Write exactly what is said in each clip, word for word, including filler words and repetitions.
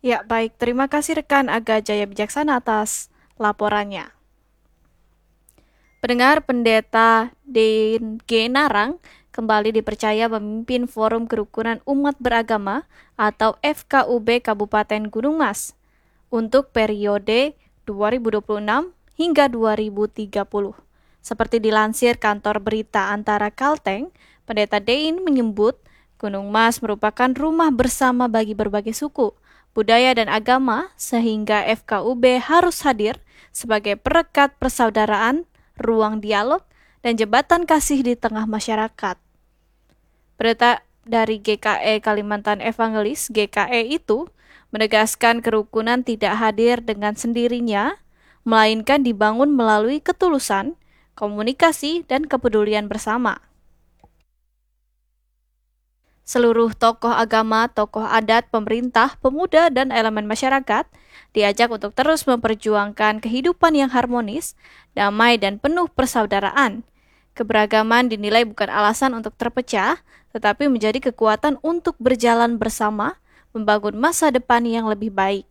Ya, baik. Terima kasih rekan Aga Jaya Bijaksana atas laporannya. Pendengar, Pendeta Dein G. Narang kembali dipercaya memimpin Forum Kerukunan Umat Beragama atau F K U B Kabupaten Gunung Mas untuk periode dua ribu dua puluh enam hingga dua ribu tiga puluh. Seperti dilansir kantor berita antara Kalteng, Pendeta Dein menyebut Gunung Mas merupakan rumah bersama bagi berbagai suku, budaya dan agama, sehingga F K U B harus hadir sebagai perekat persaudaraan, ruang dialog, dan jembatan kasih di tengah masyarakat. Berita dari G K E Kalimantan Evangelis G K E itu menegaskan kerukunan tidak hadir dengan sendirinya, melainkan dibangun melalui ketulusan, komunikasi, dan kepedulian bersama. Seluruh tokoh agama, tokoh adat, pemerintah, pemuda, dan elemen masyarakat diajak untuk terus memperjuangkan kehidupan yang harmonis, damai, dan penuh persaudaraan. Keberagaman dinilai bukan alasan untuk terpecah, tetapi menjadi kekuatan untuk berjalan bersama, membangun masa depan yang lebih baik.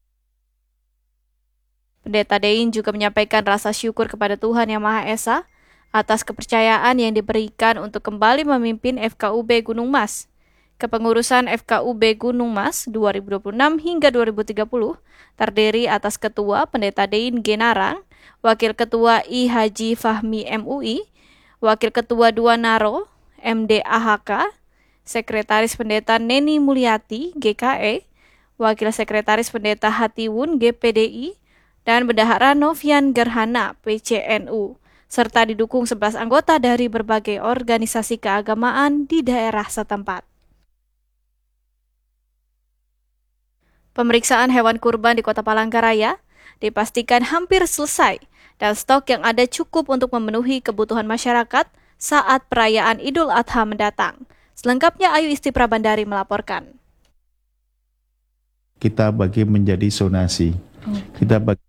Pendeta Dein juga menyampaikan rasa syukur kepada Tuhan Yang Maha Esa atas kepercayaan yang diberikan untuk kembali memimpin F K U B Gunung Mas. Kepengurusan F K U B Gunung Mas dua ribu dua puluh enam hingga dua ribu tiga puluh terdiri atas Ketua Pendeta Dein G. Narang, Wakil Ketua I Haji Fahmi M U I, Wakil Ketua Dua Naro M D A H K, Sekretaris Pendeta Neni Mulyati G K E, Wakil Sekretaris Pendeta Hatiwun G P D I, dan Bendahara Novian Gerhana P C N U, serta didukung sebelas anggota dari berbagai organisasi keagamaan di daerah setempat. Pemeriksaan hewan kurban di Kota Palangkaraya dipastikan hampir selesai dan stok yang ada cukup untuk memenuhi kebutuhan masyarakat saat perayaan Idul Adha mendatang. Selengkapnya Ayu Isti Prabandari melaporkan. Kita bagi menjadi zonasi. Kita bagi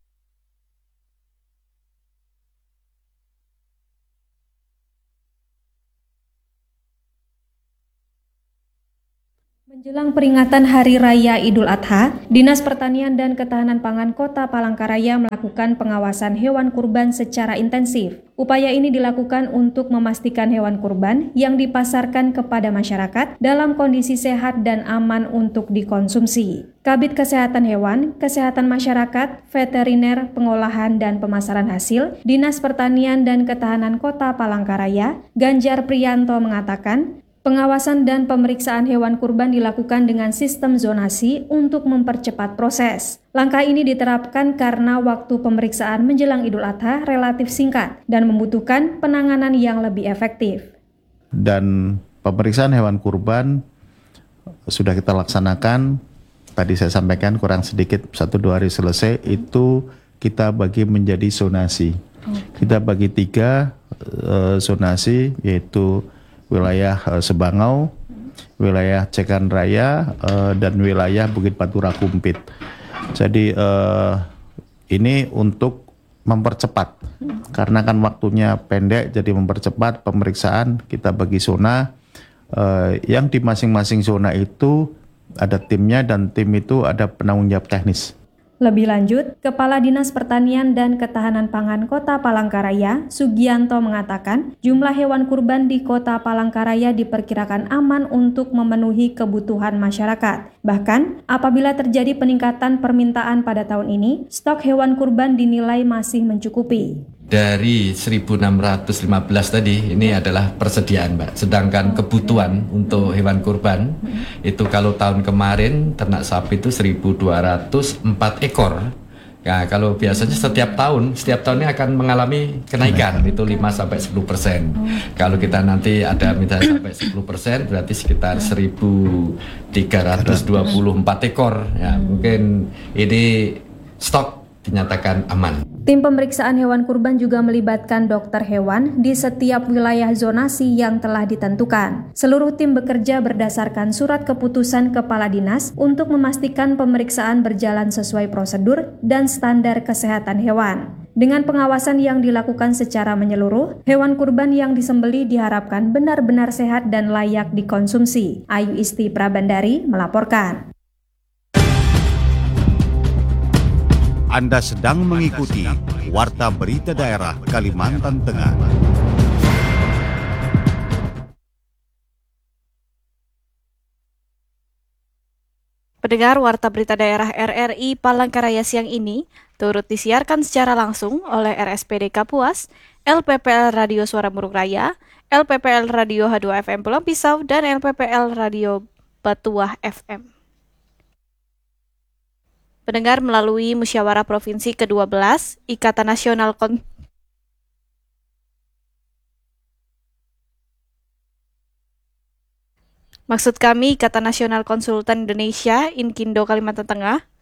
Menjelang peringatan Hari Raya Idul Adha, Dinas Pertanian dan Ketahanan Pangan Kota Palangkaraya melakukan pengawasan hewan kurban secara intensif. Upaya ini dilakukan untuk memastikan hewan kurban yang dipasarkan kepada masyarakat dalam kondisi sehat dan aman untuk dikonsumsi. Kabid Kesehatan Hewan, Kesehatan Masyarakat, Veteriner, Pengolahan dan Pemasaran Hasil, Dinas Pertanian dan Ketahanan Kota Palangkaraya, Ganjar Priyanto mengatakan, pengawasan dan pemeriksaan hewan kurban dilakukan dengan sistem zonasi untuk mempercepat proses. Langkah ini diterapkan karena waktu pemeriksaan menjelang Idul Adha relatif singkat dan membutuhkan penanganan yang lebih efektif. Dan pemeriksaan hewan kurban sudah kita laksanakan, tadi saya sampaikan kurang sedikit satu dua hari selesai, itu kita bagi menjadi zonasi. Kita bagi tiga uh, zonasi, yaitu wilayah uh, Sebangau, wilayah Cekan Raya, uh, dan wilayah Bukit Batura Kumpit. Jadi uh, ini untuk mempercepat, karena kan waktunya pendek, jadi mempercepat pemeriksaan. Kita bagi zona, uh, yang di masing-masing zona itu ada timnya, dan tim itu ada penanggung jawab teknis. Lebih lanjut, Kepala Dinas Pertanian dan Ketahanan Pangan Kota Palangkaraya, Sugianto mengatakan, jumlah hewan kurban di Kota Palangkaraya diperkirakan aman untuk memenuhi kebutuhan masyarakat. Bahkan, apabila terjadi peningkatan permintaan pada tahun ini, stok hewan kurban dinilai masih mencukupi. Dari seribu enam ratus lima belas tadi, ini adalah persediaan, Mbak. Sedangkan kebutuhan untuk hewan kurban, itu kalau tahun kemarin ternak sapi itu seribu dua ratus empat ekor. Ya, kalau biasanya setiap tahun, setiap tahunnya akan mengalami kenaikan, itu lima sampai sepuluh persen. Kalau kita nanti ada misalnya sampai sepuluh persen, berarti sekitar seribu tiga ratus dua puluh empat ekor. Ya, mungkin ini stok dinyatakan aman. Tim pemeriksaan hewan kurban juga melibatkan dokter hewan di setiap wilayah zonasi yang telah ditentukan. Seluruh tim bekerja berdasarkan surat keputusan Kepala Dinas untuk memastikan pemeriksaan berjalan sesuai prosedur dan standar kesehatan hewan. Dengan pengawasan yang dilakukan secara menyeluruh, hewan kurban yang disembelih diharapkan benar-benar sehat dan layak dikonsumsi. Ayu Isti Prabandari melaporkan. Anda sedang mengikuti Warta Berita Daerah Kalimantan Tengah. Pendengar, Warta Berita Daerah R R I Palangkaraya siang ini turut disiarkan secara langsung oleh R S P D Kapuas, L P P L Radio Suara Muruk Raya, L P P L Radio H dua F M Pulau Pisau, dan L P P L Radio Batuah F M. Pendengar, melalui Musyawarah Provinsi kedua belas, Ikatan Nasional Kon Maksud kami Ikatan Nasional Konsultan Indonesia, Inkindo Kalimantan Tengah,